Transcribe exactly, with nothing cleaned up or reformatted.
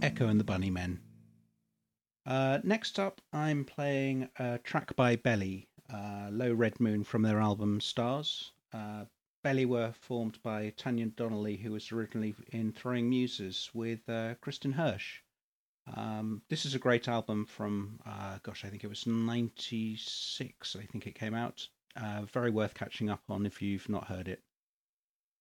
Echo and the Bunnymen. Uh, next up, I'm playing a track by Belly, uh, Low Red Moon from their album Stars. Uh, Belly were formed by Tanya Donnelly, who was originally in Throwing Muses, with uh, Kristen Hirsch. Um, this is a great album from, uh, gosh, I think it was ninety-six, I think it came out. Uh, very worth catching up on if you've not heard it.